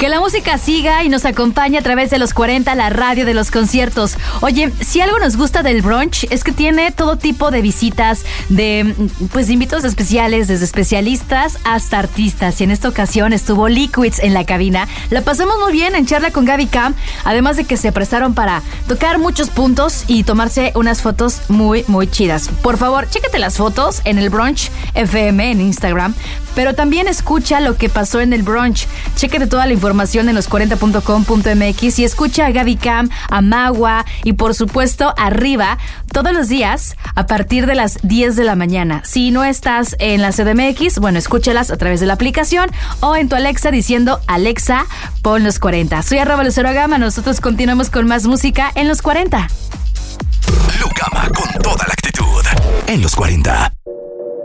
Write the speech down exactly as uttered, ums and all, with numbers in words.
Que la música siga y nos acompañe a través de los cuarenta, la radio de los conciertos. Oye, si algo nos gusta del brunch es que tiene todo tipo de visitas, de pues invitados especiales, desde especialistas hasta artistas. Y en esta ocasión estuvo Liquids en la cabina. La pasamos muy bien en charla con Gaby Cam, además de que se prestaron para tocar muchos puntos y tomarse unas fotos muy, muy chidas. Por favor, chécate las fotos en el Brunch F M en Instagram, pero también escucha lo que pasó en el brunch. Chécate toda la información en los cuarenta punto com punto m x y escucha a Gaby Cam, a Magua y por supuesto Arriba todos los días a partir de las diez de la mañana. Si no estás en la C D M X, bueno, escúchalas a través de la aplicación o en tu Alexa diciendo Alexa, pon los cuarenta. Soy arroba Lucero Gama, nosotros continuamos con más música en los cuarenta. Lu Gama con toda la actitud en los cuarenta.